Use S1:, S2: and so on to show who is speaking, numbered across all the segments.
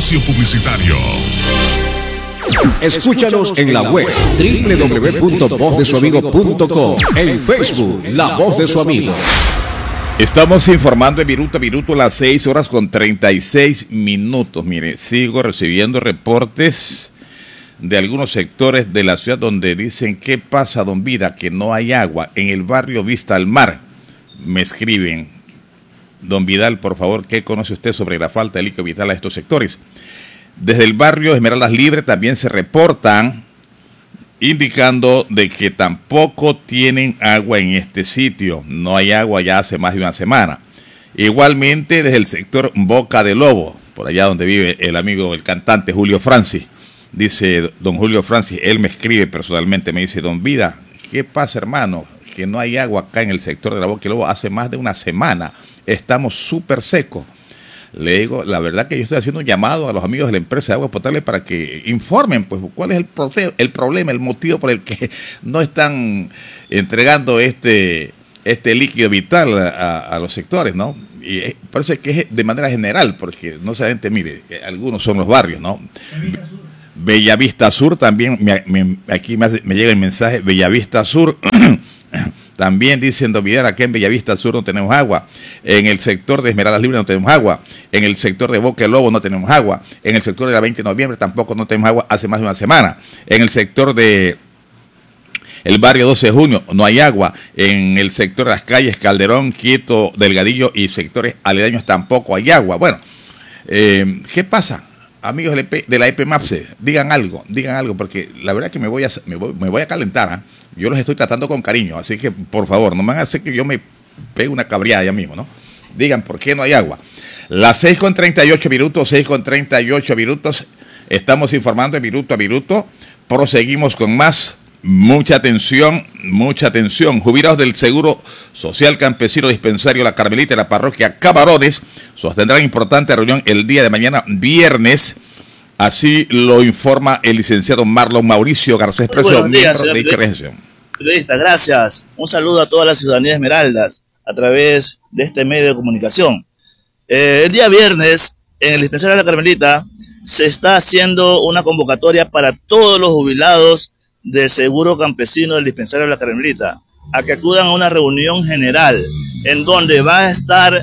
S1: Espacio publicitario.
S2: Escúchanos en la web www.vozdesuamigo.com, en Facebook La Voz de Su Amigo.
S3: Estamos informando en minuto a minuto a las 6 horas con 36 minutos. Mire, sigo recibiendo reportes de algunos sectores de la ciudad donde dicen: ¿qué pasa, don Vida? Que no hay agua. En el barrio Vista al Mar me escriben: don Vidal, por favor, ¿qué conoce usted sobre la falta de líquido vital a estos sectores? Desde el barrio Esmeraldas Libre también se reportan indicando de que tampoco tienen agua en este sitio. No hay agua ya hace más de una semana. Igualmente desde el sector Boca de Lobo, por allá donde vive el amigo, el cantante Julio Francis. Dice don Julio Francis, él me escribe personalmente, me dice: don Vida, ¿qué pasa, hermano? Que no hay agua acá en el sector de la Boca de Lobo hace más de una semana. Estamos súper secos. Le digo, la verdad que yo estoy haciendo un llamado a los amigos de la empresa de agua potable para que informen, pues, cuál es el problema, el motivo por el que no están entregando este líquido vital a los sectores, ¿no? Y parece que es de manera general, porque no solamente, mire, algunos son los barrios, ¿no? Bellavista Sur también, aquí me llega el mensaje, Bellavista Sur. También dicen: don Vidal, aquí en Bellavista Sur no tenemos agua. En el sector de Esmeraldas Libres no tenemos agua. En el sector de Boca del Lobo no tenemos agua. En el sector de la 20 de noviembre tampoco no tenemos agua hace más de una semana. En el sector de el barrio 12 de junio no hay agua. En el sector de las calles Calderón, Quieto, Delgadillo y sectores aledaños tampoco hay agua. Bueno, ¿qué pasa? Amigos de la EPMAPSE, digan algo, porque la verdad que me voy a calentar, ¿eh? Yo los estoy tratando con cariño, así que por favor, no me van a hacer que yo me pegue una cabreada ya mismo, ¿no? Digan por qué no hay agua. Las 6:38 minutos, 6:38 minutos, estamos informando de minuto a minuto, proseguimos con más. Mucha atención, mucha atención. Jubilados del Seguro Social Campesino Dispensario La Carmelita y la parroquia Camarones sostendrán importante reunión el día de mañana, viernes. Así lo informa el licenciado Marlon Mauricio Garcés Precio, miembro de dicha región.
S4: Periodista, gracias. Un saludo a toda la ciudadanía de Esmeraldas a través de este medio de comunicación. El día viernes, en el dispensario de La Carmelita, se está haciendo una convocatoria para todos los jubilados del Seguro Campesino del dispensario de La Carmelita, a que acudan a una reunión general en donde va a estar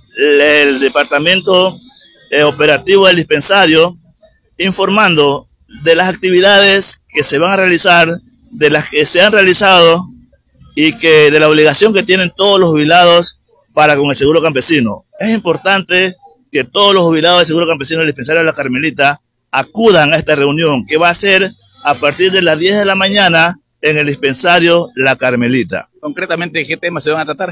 S4: el departamento operativo del dispensario informando de las actividades que se van a realizar, de las que se han realizado y que de la obligación que tienen todos los jubilados para con el Seguro Campesino. Es importante que todos los jubilados del Seguro Campesino del dispensario de La Carmelita acudan a esta reunión, que va a ser a partir de las 10 de la mañana en el dispensario La Carmelita.
S3: Concretamente, ¿qué temas se van a tratar?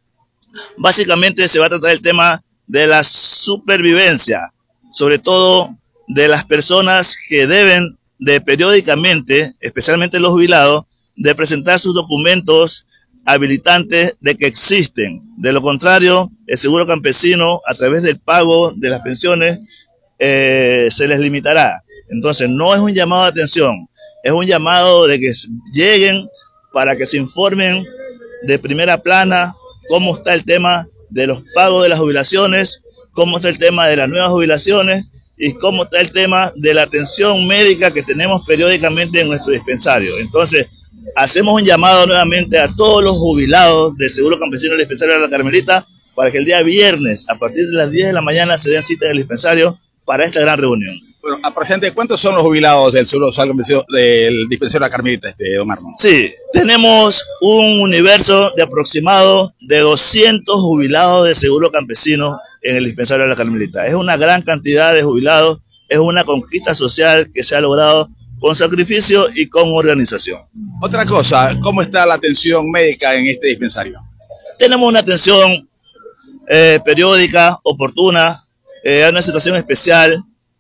S4: Básicamente se va a tratar el tema de la supervivencia, sobre todo de las personas que deben de periódicamente, especialmente los jubilados, de presentar sus documentos habilitantes de que existen. De lo contrario, el Seguro Campesino, a través del pago de las pensiones, se les limitará. Entonces, no es un llamado de atención, es un llamado de que lleguen para que se informen de primera plana cómo está el tema de los pagos de las jubilaciones, cómo está el tema de las nuevas jubilaciones y cómo está el tema de la atención médica que tenemos periódicamente en nuestro dispensario. Entonces, hacemos un llamado nuevamente a todos los jubilados del Seguro Campesino del dispensario de La Carmelita para que el día viernes, a partir de las 10 de la mañana, se den cita en el dispensario para esta gran reunión.
S3: Bueno, a presente, ¿cuántos son los jubilados del Seguro Social Campesino del dispensario de La Carmelita, don Armando?
S4: Sí, tenemos un universo de aproximado de 200 jubilados de Seguro Campesino en el dispensario de La Carmelita. Es una gran cantidad de jubilados, es una conquista social que se ha logrado con sacrificio y con organización.
S3: Otra cosa, ¿cómo está la atención médica en este dispensario?
S4: Tenemos una atención periódica, oportuna, hay una situación especial.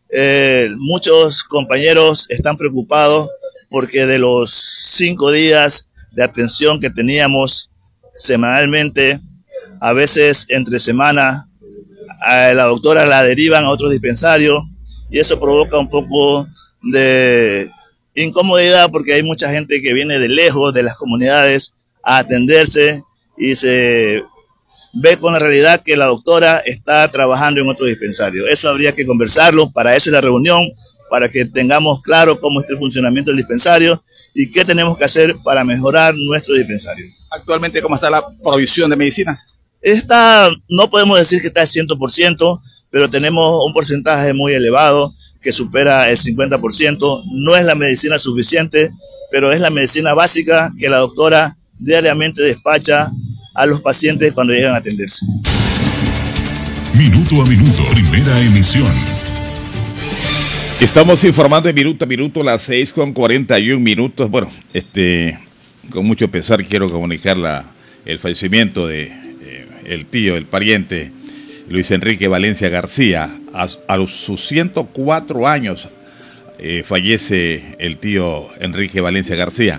S4: Muchos compañeros están preocupados porque de los 5 días de atención que teníamos semanalmente, a veces entre semana, a la doctora la derivan a otro dispensario y eso provoca un poco de incomodidad porque hay mucha gente que viene de lejos de las comunidades a atenderse y se ve con la realidad que la doctora está trabajando en otro dispensario. Eso habría que conversarlo, para eso es la reunión, para que tengamos claro cómo está el funcionamiento del dispensario y qué tenemos que hacer para mejorar nuestro dispensario.
S1: Actualmente, ¿cómo está la provisión de medicinas?
S4: No podemos decir que está al 100%, pero tenemos un porcentaje muy elevado que supera el 50%. No es la medicina suficiente, pero es la medicina básica que la doctora diariamente despacha a los pacientes cuando llegan a atenderse.
S2: Minuto a minuto, primera emisión.
S3: Estamos informando de minuto a minuto, las 6:41. Bueno, con mucho pesar quiero comunicar el fallecimiento de el tío, el pariente Luis Enrique Valencia García. A sus 104 años fallece el tío Enrique Valencia García.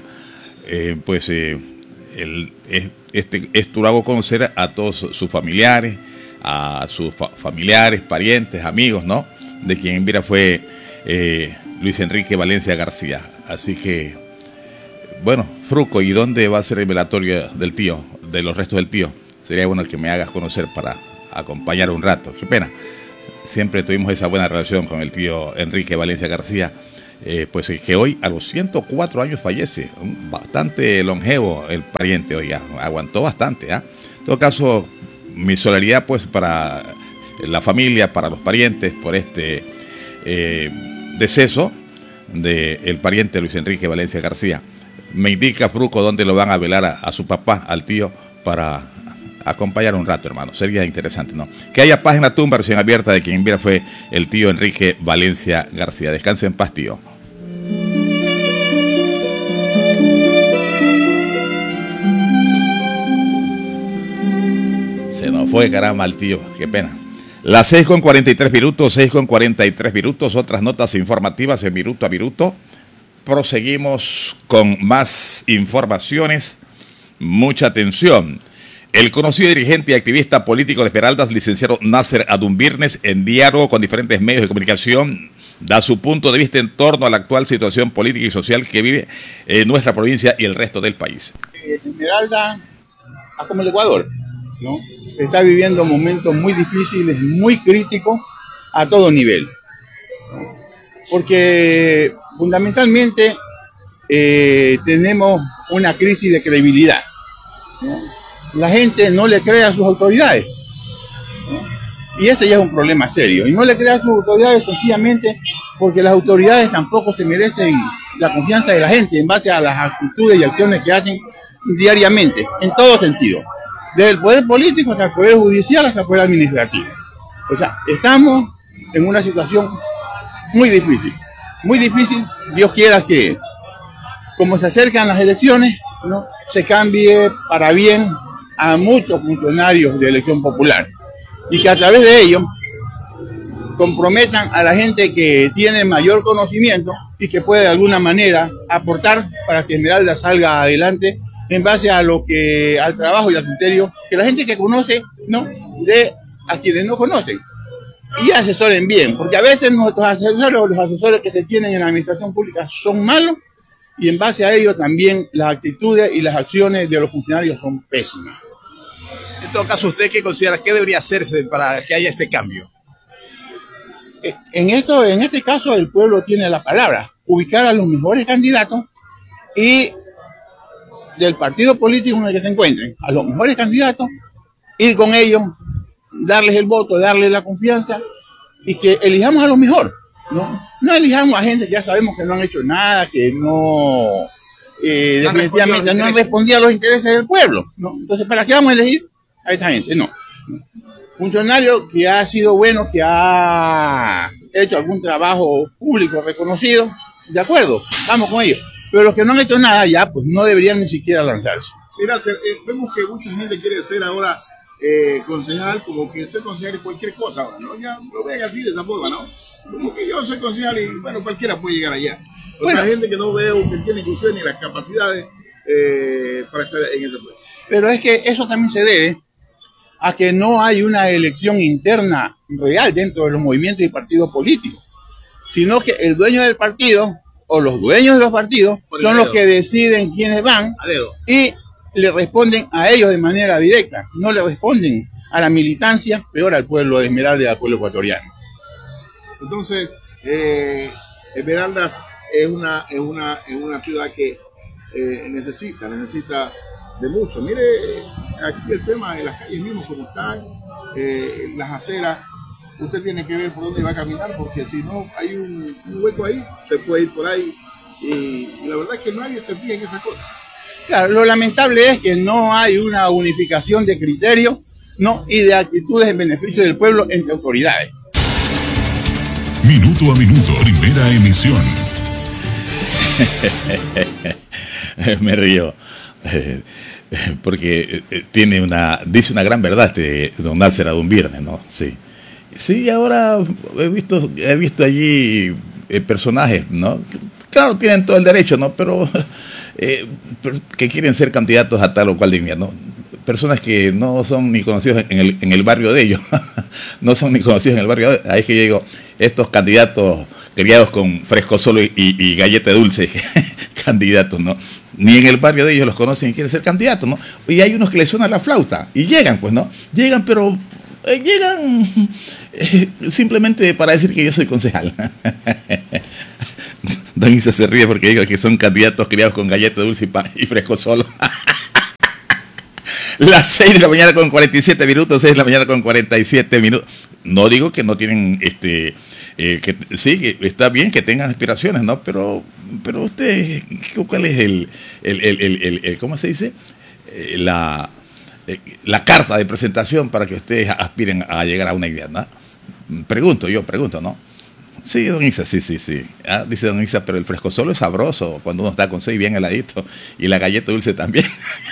S3: Esto lo hago conocer a todos sus familiares, parientes, amigos, ¿no? De quien mira fue Luis Enrique Valencia García. Así que, bueno, Fruco, ¿y dónde va a ser el velatorio del tío, de los restos del tío? Sería bueno que me hagas conocer para acompañar un rato. Qué pena. Siempre tuvimos esa buena relación con el tío Enrique Valencia García. Que hoy a los 104 años fallece. Bastante longevo el pariente, oiga, aguantó bastante. En todo caso, mi solidaridad pues para la familia, para los parientes, por este deceso del pariente Luis Enrique Valencia García. Me indica Fruco dónde lo van a velar a su papá, al tío, para acompañar un rato, hermano. Sería interesante, ¿no? Que haya paz en la tumba recién abierta de quien mira fue el tío Enrique Valencia García. Descanse en paz, tío. Se nos fue, caramba, el tío. Qué pena. Las 6:43, 6:43. Otras notas informativas en minuto a minuto. Proseguimos con más informaciones. Mucha atención. El conocido dirigente y activista político de Esmeraldas, licenciado Nasser Adumbirnes, en diálogo con diferentes medios de comunicación, da su punto de vista en torno a la actual situación política y social que vive nuestra provincia y el resto del país.
S5: Esmeralda, como el Ecuador, ¿no? Está viviendo momentos muy difíciles, muy críticos a todo nivel, ¿no? Porque fundamentalmente tenemos una crisis de credibilidad, ¿no? La gente no le cree a sus autoridades, ¿no? Y ese ya es un problema serio. Y no le cree a sus autoridades sencillamente porque las autoridades tampoco se merecen la confianza de la gente en base a las actitudes y acciones que hacen diariamente, en todo sentido. Desde el poder político hasta el poder judicial hasta el poder administrativo. O sea, estamos en una situación muy difícil. Muy difícil. Dios quiera que, como se acercan las elecciones, ¿no?, se cambie para bien a muchos funcionarios de elección popular y que a través de ello comprometan a la gente que tiene mayor conocimiento y que puede de alguna manera aportar para que Esmeralda salga adelante en base a al trabajo y al criterio que la gente que conoce, ¿no?, de a quienes no conocen, y asesoren bien, porque a veces nuestros asesores o los asesores que se tienen en la administración pública son malos, y en base a ello también las actitudes y las acciones de los funcionarios son pésimas.
S1: En todo caso, ¿usted qué considera que debería hacerse para que haya este cambio?
S5: En este caso el pueblo tiene la palabra, ubicar a los mejores candidatos y del partido político en el que se encuentren, a los mejores candidatos, ir con ellos, darles el voto, darles la confianza y que elijamos a lo mejor, ¿no? No elijamos a gente que ya sabemos que no han hecho nada, que no definitivamente no respondía a los intereses del pueblo, ¿no? Entonces, ¿para qué vamos a elegir a esa gente? No. Funcionario que ha sido bueno, que ha hecho algún trabajo público reconocido, de acuerdo, vamos con ellos. Pero los que no han hecho nada ya, pues no deberían ni siquiera lanzarse.
S6: Mira, vemos que mucha gente quiere ser ahora concejal, como que ser concejal es cualquier cosa ahora, ¿no? Ya lo ven así de esa forma, ¿no? Como que yo soy concejal y, bueno, cualquiera puede llegar allá. Otra gente que no veo que tiene que usted ni las capacidades para estar en ese puesto.
S5: Pero es que eso también se debe a que no hay una elección interna real dentro de los movimientos y partidos políticos, sino que el dueño del partido o los dueños de los partidos son los que deciden quiénes van y le responden a ellos de manera directa, no le responden a la militancia, peor al pueblo de Esmeraldas y al pueblo ecuatoriano.
S6: Entonces, Esmeraldas es una ciudad que necesita de mucho. Mire, aquí el tema de las calles mismas como están, las aceras, usted tiene que ver por dónde va a caminar, porque si no hay un hueco ahí, se puede ir por ahí, y la verdad es que nadie se fija en esas cosas.
S5: Claro, lo lamentable es que no hay una unificación de criterios, ¿no? Y de actitudes en beneficio del pueblo entre autoridades.
S2: Minuto a minuto, primera emisión.
S3: Me río. Porque dice una gran verdad don Nasser Adunbirne, ¿no? Sí. Sí, ahora he visto allí personajes, ¿no? Claro, tienen todo el derecho, ¿no? Pero que quieren ser candidatos a tal o cual dignidad, ¿no? Personas que no son ni conocidos en el barrio de ellos, no son ni conocidos en el barrio de ellos. Ahí es que yo digo, estos candidatos criados con fresco solo y galleta dulce, candidatos, ¿no? Ni en el barrio de ellos los conocen y quieren ser candidatos, ¿no? Y hay unos que les suena la flauta y llegan, pues, ¿no? Llegan, pero llegan simplemente para decir que yo soy concejal. Don Isa se ríe porque digo que son candidatos criados con galleta dulce y fresco solo. Las 6 de la mañana con 47 minutos, 6 de la mañana con 47 minutos. No digo que no tienen, que sí, que está bien que tengan aspiraciones, ¿no? Pero usted, ¿cuál es el ¿cómo se dice? La carta de presentación para que ustedes aspiren a llegar a una idea, ¿no? Pregunto, ¿no? Sí, don Isa, sí. Dice don Isa, pero el fresco solo es sabroso cuando uno está con 6 bien heladito y la galleta dulce también.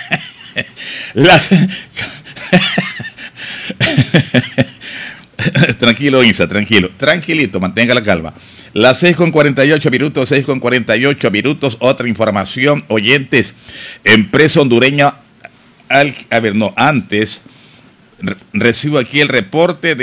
S3: Tranquilo, Isa, tranquilito, mantenga la calma. Las 6:48 minutos, 6:48 minutos. Otra información, oyentes. Empresa hondureña. Antes recibo aquí el reporte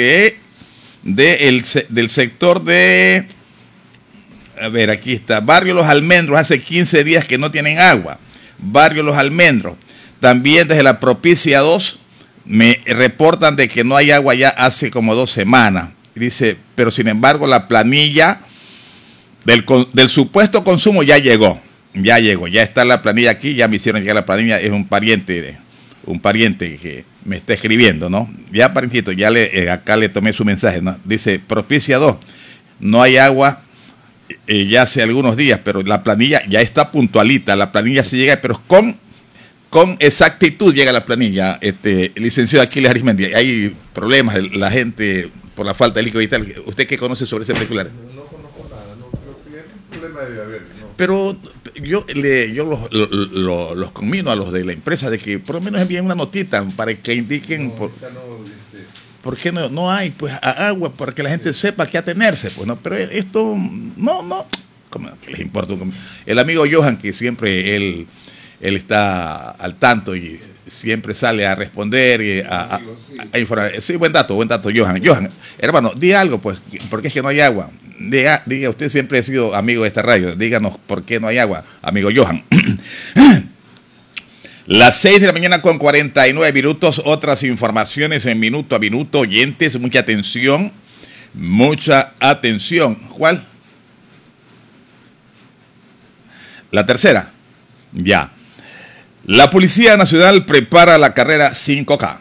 S3: del sector de. Aquí está. Barrio Los Almendros, hace 15 días que no tienen agua. Barrio Los Almendros. También desde la Propicia 2 me reportan de que no hay agua ya hace como 2 semanas. Dice, pero sin embargo la planilla del supuesto consumo ya llegó, ya está la planilla aquí, ya me hicieron llegar la planilla, es un pariente que me está escribiendo, ¿no? Ya parientito, acá le tomé su mensaje, ¿no? Dice, Propicia 2, no hay agua ya hace algunos días, pero la planilla ya está puntualita, la planilla se llega, pero con exactitud llega la planilla, licenciado Aquiles Arismendi. Hay problemas de la gente por la falta de líquido vital. ¿Usted qué conoce sobre ese particular?
S7: No conozco nada, no creo que es un problema de haber. No.
S3: Pero yo los conmino a los de la empresa de que por lo menos envíen una notita para que indiquen por qué no hay pues agua, para que la gente sepa qué atenerse, pues no. Pero esto no, ¿cómo que les importa? El amigo Johan, que siempre él está al tanto y siempre sale a responder y a informar. Sí, buen dato, Johan. Johan, hermano, diga algo, pues, ¿por qué es que no hay agua? Diga, usted siempre ha sido amigo de esta radio, díganos por qué no hay agua, amigo Johan. Las 6 de la mañana con 49 minutos, otras informaciones en minuto a minuto, oyentes, mucha atención. ¿Cuál? La tercera, ya. La Policía Nacional prepara la carrera 5K.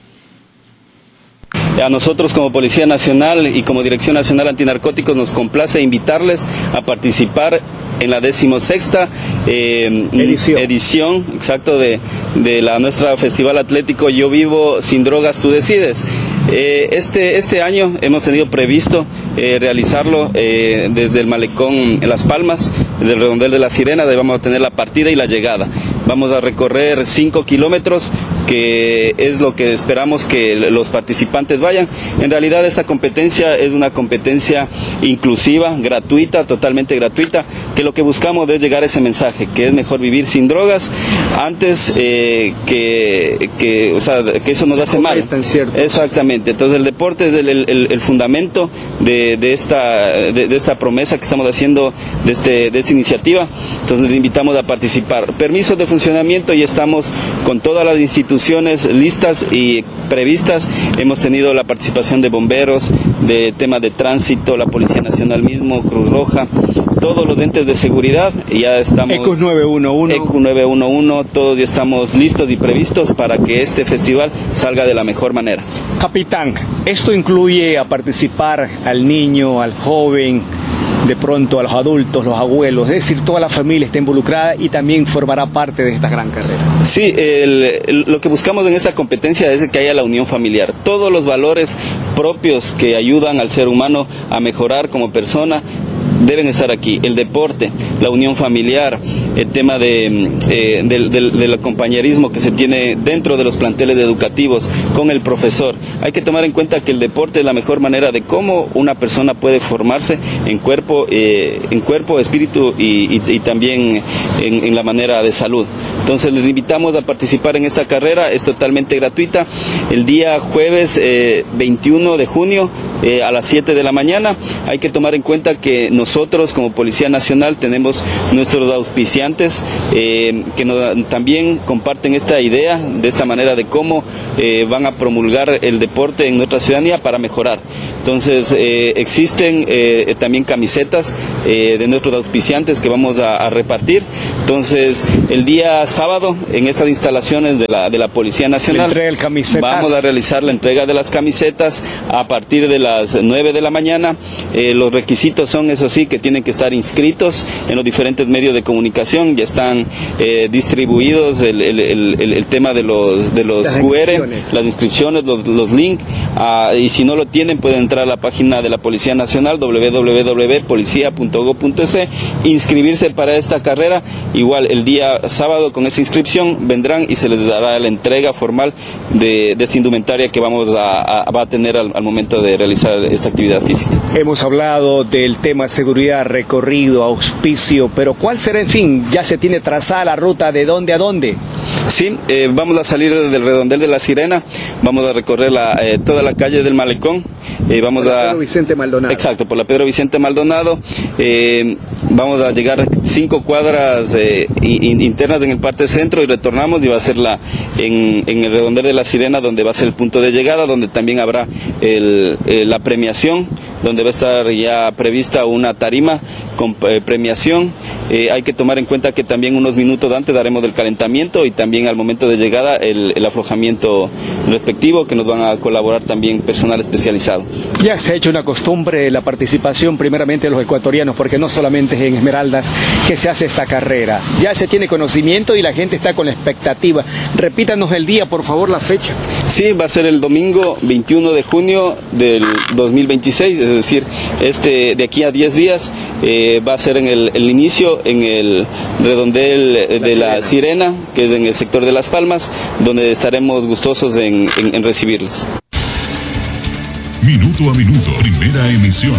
S8: A nosotros como Policía Nacional y como Dirección Nacional Antinarcóticos nos complace invitarles a participar en la 16ª edición exacto de nuestra Festival Atlético Yo Vivo Sin Drogas, Tú Decides. Este año hemos tenido previsto realizarlo desde el malecón en Las Palmas, del redondel de La Sirena, donde vamos a tener la partida y la llegada. Vamos a recorrer 5 kilómetros que es lo que esperamos que los participantes vayan. En realidad esta competencia es una competencia inclusiva, gratuita, totalmente gratuita, que lo que buscamos es llegar a ese mensaje, que es mejor vivir sin drogas antes que eso nos hace mal. Exactamente. Entonces el deporte es el fundamento de esta promesa que estamos haciendo de esta iniciativa. Entonces les invitamos a participar. Permisos de funcionamiento, y estamos con todas las instituciones listas y previstas. Hemos tenido la participación de bomberos, de temas de tránsito, la Policía Nacional mismo, Cruz Roja, todos los entes de seguridad. Ya estamos,
S9: ECUS 911,
S8: todos ya estamos listos y previstos para que este festival salga de la mejor manera.
S9: Capitán, esto incluye a participar al niño, al joven, de pronto a los adultos, los abuelos, es decir, toda la familia está involucrada y también formará parte de esta gran carrera.
S8: Sí, lo que buscamos en esta competencia es que haya la unión familiar, todos los valores propios que ayudan al ser humano a mejorar como persona deben estar aquí. El deporte, la unión familiar, el tema del compañerismo que se tiene dentro de los planteles educativos con el profesor. Hay que tomar en cuenta que el deporte es la mejor manera de cómo una persona puede formarse en cuerpo, espíritu y también en la manera de salud. Entonces les invitamos a participar en esta carrera, es totalmente gratuita. El día jueves 21 de junio a las 7 de la mañana. Hay que tomar en cuenta que nosotros como Policía Nacional tenemos nuestros auspiciantes que también comparten esta idea, de esta manera de cómo van a promulgar el deporte en nuestra ciudadanía para mejorar. Entonces existen también camisetas de nuestros auspiciantes que vamos a repartir. Entonces el día sábado en estas instalaciones de la Policía Nacional vamos a realizar la entrega de las camisetas a partir de las 9 de la mañana. Los requisitos son, eso sí, que tienen que estar inscritos en los diferentes medios de comunicación. Ya están distribuidos el tema de los QR, las inscripciones, los links, y si no lo tienen pueden entrar a la página de la Policía Nacional, www.policia.gov.es, inscribirse para esta carrera. Igual el día sábado con esa inscripción vendrán y se les dará la entrega formal de esta indumentaria que va a tener al momento de realizar esta actividad física.
S9: Hemos hablado del tema seguridad, recorrido, auspicio, pero ¿cuál será, en fin? ¿Ya se tiene trazada la ruta de dónde a dónde?
S8: Sí, vamos a salir desde el redondel de La Sirena, vamos a recorrer toda la calle del Malecón. Vamos
S9: por la Pedro Vicente Maldonado.
S8: Exacto, por la Pedro Vicente Maldonado. Vamos a llegar 5 cuadras internas en el parte centro y retornamos, y va a ser en el redondel de La Sirena, donde va a ser el punto de llegada, donde también habrá la premiación, donde va a estar ya prevista una tarima con premiación. Hay que tomar en cuenta que también unos minutos antes daremos del calentamiento y también al momento de llegada el aflojamiento respectivo, que nos van a colaborar también personal especializado.
S9: Ya se ha hecho una costumbre la participación primeramente de los ecuatorianos, porque no solamente es en Esmeraldas que se hace esta carrera. Ya se tiene conocimiento y la gente está con la expectativa. Repítanos el día, por favor, la fecha.
S8: Sí, va a ser el domingo 21 de junio del 2026, es decir, de aquí a 10 días. Va a ser en el inicio en el redondel de La Sirena, que es en el sector de Las Palmas, donde estaremos gustosos en recibirles.
S2: Minuto a minuto, primera emisión.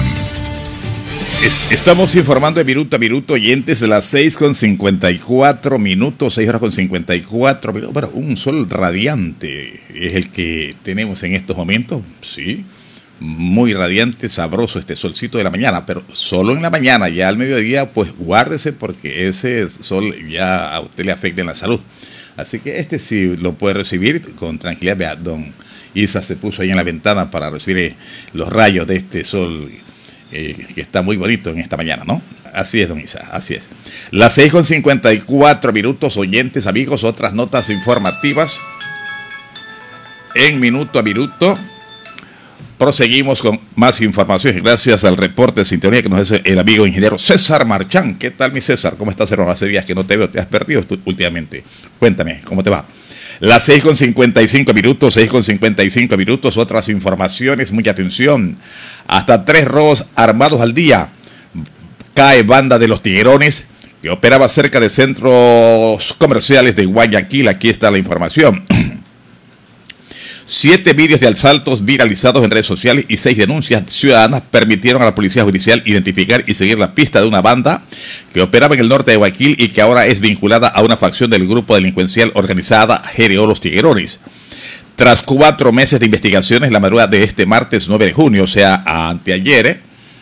S3: Estamos informando de minuto a minuto, oyentes, de las 6:54 minutos, 6:54 minutos. Bueno, un sol radiante es el que tenemos en estos momentos, sí. Muy radiante, sabroso este solcito de la mañana, pero solo en la mañana. Ya al mediodía, pues guárdese, porque ese sol ya a usted le afecta en la salud. Así que este sí lo puede recibir con tranquilidad. Vea, don Isa se puso ahí en la ventana para recibir los rayos de este sol que está muy bonito en esta mañana, ¿no? Así es, don Isa, así es. Las 6:54 minutos, oyentes, amigos, otras notas informativas en minuto a minuto. Proseguimos con más información gracias al reporte de sintonía que nos hace el amigo ingeniero César Marchán. ¿Qué tal, mi César? ¿Cómo estás, hermano? Hace días que no te veo, te has perdido últimamente. Cuéntame, ¿cómo te va? Las 6:55 minutos, 6:55 minutos, otras informaciones, mucha atención. Hasta 3 robos armados al día. Cae banda de los Tiguerones que operaba cerca de centros comerciales de Guayaquil. Aquí está la información. 7 vídeos de asaltos viralizados en redes sociales y 6 denuncias ciudadanas permitieron a la Policía Judicial identificar y seguir la pista de una banda que operaba en el norte de Guayaquil y que ahora es vinculada a una facción del grupo delincuencial organizada GRO Los Tiguerones. Tras 4 meses de investigaciones, la madrugada de este martes 9 de junio, o sea, anteayer,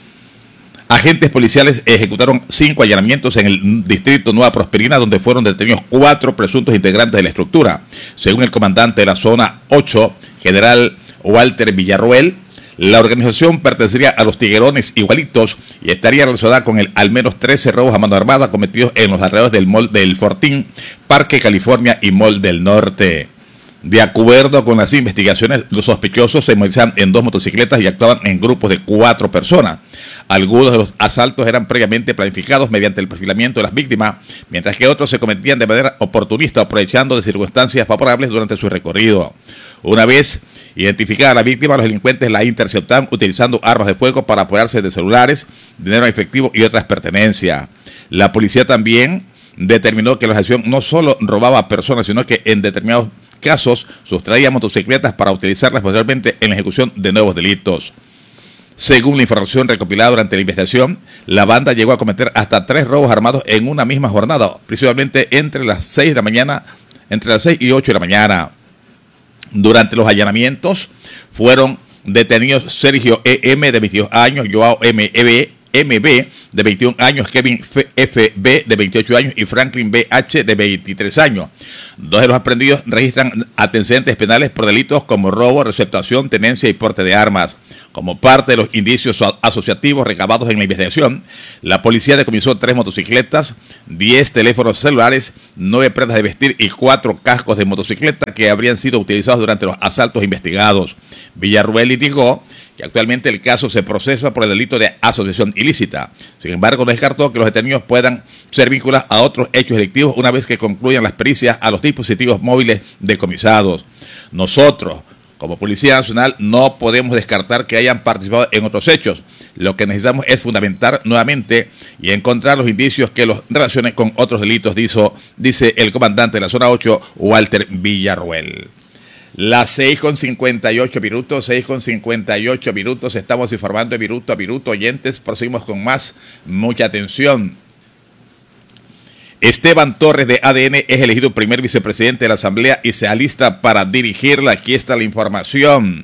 S3: agentes policiales ejecutaron 5 allanamientos en el distrito Nueva Prosperina, donde fueron detenidos 4 presuntos integrantes de la estructura. Según el comandante de la zona 8, general Walter Villarroel, la organización pertenecería a los Tiguerones igualitos y estaría relacionada con al menos 13 robos a mano armada cometidos en los alrededores del Mall del Fortín, Parque California y Mall del Norte. De acuerdo con las investigaciones, los sospechosos se movilizaban en 2 motocicletas y actuaban en grupos de 4 personas. Algunos de los asaltos eran previamente planificados mediante el perfilamiento de las víctimas, mientras que otros se cometían de manera oportunista, aprovechando de circunstancias favorables durante su recorrido. Una vez identificada la víctima, los delincuentes la interceptaban utilizando armas de fuego para apoderarse de celulares, dinero efectivo y otras pertenencias. La policía también determinó que la organización no solo robaba a personas, sino que en determinados casos sustraía motocicletas para utilizarlas posteriormente en la ejecución de nuevos delitos. Según la información recopilada durante la investigación, la banda llegó a cometer hasta 3 robos armados en una misma jornada, principalmente entre las 6 de la mañana, entre las 6 y 8 de la mañana. Durante los allanamientos fueron detenidos Sergio E.M. de 22 años, Joao M.B. de 21 años, Kevin F.B. de 28 años y Franklin B.H. de 23 años. 2 de los aprendidos registran antecedentes penales por delitos como robo, receptación, tenencia y porte de armas. Como parte de los indicios asociativos recabados en la investigación, la policía decomisó 3 motocicletas, 10 teléfonos celulares, 9 prendas de vestir y 4 cascos de motocicleta que habrían sido utilizados durante los asaltos investigados. Villarruel indicó que actualmente el caso se procesa por el delito de asociación ilícita. Sin embargo, no descartó que los detenidos puedan ser vinculados a otros hechos delictivos una vez que concluyan las pericias a los dispositivos móviles decomisados. Nosotros, como Policía Nacional, no podemos descartar que hayan participado en otros hechos. Lo que necesitamos es fundamentar nuevamente y encontrar los indicios que los relacionen con otros delitos, dice el comandante de la zona 8, Walter Villarruel. Las 6:58 minutos, 6:58 minutos, estamos informando de minuto a minuto. Oyentes, proseguimos con más, mucha atención. Esteban Torres de ADN es elegido primer vicepresidente de la Asamblea y se alista para dirigirla. Aquí está la información.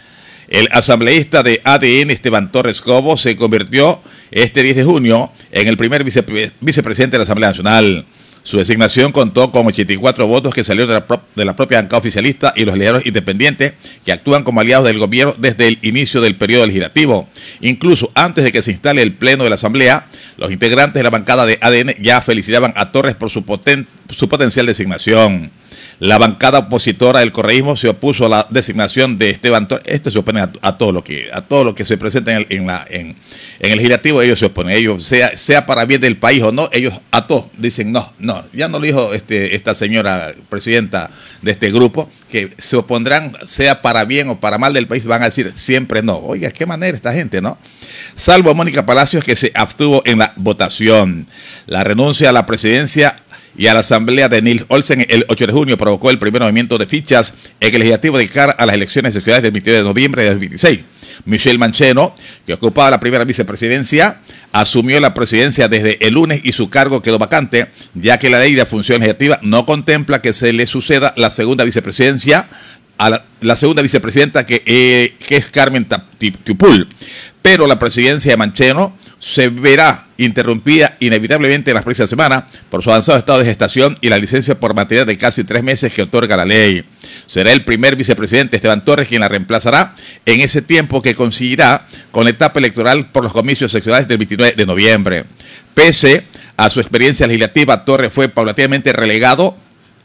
S3: El asambleísta de ADN, Esteban Torres Cobo, se convirtió este 10 de junio en el primer vicepresidente de la Asamblea Nacional. Su designación contó con 84 votos que salieron de la propia bancada oficialista y los legisladores independientes que actúan como aliados del gobierno desde el inicio del periodo legislativo. Incluso antes de que se instale el pleno de la Asamblea, los integrantes de la bancada de ADN ya felicitaban a Torres por su potencial designación. La bancada opositora del correísmo se opuso a la designación de Esteban Torres. Se opone a todo lo que se presenta en el legislativo. Ellos se oponen. Ellos, sea para bien del país o no, ellos a todos dicen no, ya no lo dijo esta señora presidenta de este grupo, que se opondrán, sea para bien o para mal del país, van a decir siempre no. Oiga, qué manera esta gente, ¿no? Salvo Mónica Palacios, que se abstuvo en la votación. La renuncia a la presidencia y a la asamblea de Nils Olsen el 8 de junio provocó el primer movimiento de fichas en el legislativo de cara a las elecciones seccionales del 22 de noviembre de 2026. Michelle Mancheno, que ocupaba la primera vicepresidencia, asumió la presidencia desde el lunes y su cargo quedó vacante, ya que la ley de función legislativa no contempla que se le suceda la segunda vicepresidencia a la segunda vicepresidenta que es Carmen Tiupul. Pero la presidencia de Mancheno se verá interrumpida inevitablemente en las próximas semanas por su avanzado estado de gestación y la licencia por materia de casi 3 meses que otorga la ley. Será el primer vicepresidente Esteban Torres quien la reemplazará en ese tiempo que coincidirá con la etapa electoral por los comicios seccionales del 29 de noviembre. Pese a su experiencia legislativa, Torres fue paulatinamente relegado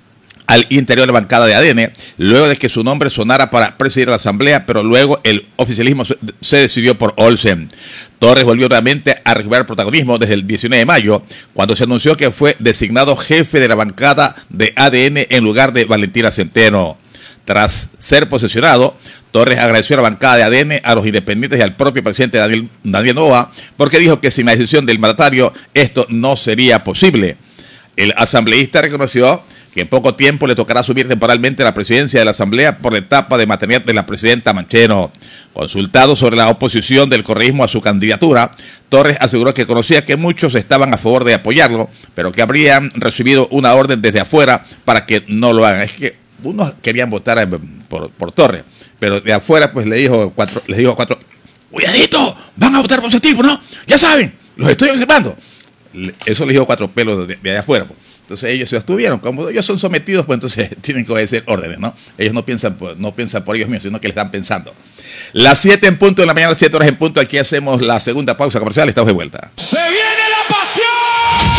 S3: al interior de la bancada de ADN, luego de que su nombre sonara para presidir la asamblea, pero luego el oficialismo se decidió por Olsen. Torres volvió nuevamente a recuperar protagonismo desde el 19 de mayo, cuando se anunció que fue designado jefe de la bancada de ADN en lugar de Valentina Centeno. Tras ser posesionado, Torres agradeció a la bancada de ADN, a los independientes y al propio presidente Daniel Noboa, porque dijo que sin la decisión del mandatario esto no sería posible. El asambleísta reconoció que en poco tiempo le tocará asumir temporalmente la presidencia de la Asamblea por la etapa de maternidad de la presidenta Mancheno. Consultado sobre la oposición del correísmo a su candidatura, Torres aseguró que conocía que muchos estaban a favor de apoyarlo, pero que habrían recibido una orden desde afuera para que no lo hagan. Es que unos querían votar por Torres, pero de afuera pues les dijo a cuatro, cuidadito, van a votar por ese tipo, ¿no? Ya saben, los estoy observando. Eso les dijo 4 pelos de allá afuera, pues. Entonces ellos se abstuvieron. Como ellos son sometidos, pues entonces tienen que obedecer órdenes, ¿no? Ellos no piensan por ellos mismos, sino que le están pensando. Las 7 en punto de la mañana, 7 horas en punto. Aquí hacemos la segunda pausa comercial. Estamos de vuelta.
S10: ¡Se viene la pasión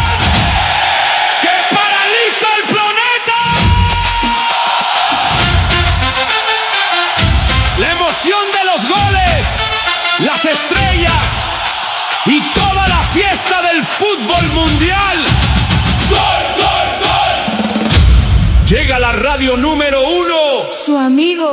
S10: que paraliza el planeta! La emoción de los goles, las estrellas y toda la fiesta del fútbol mundial. ¡Gol, gol, gol! Llega la radio número 1.
S11: Su amigo.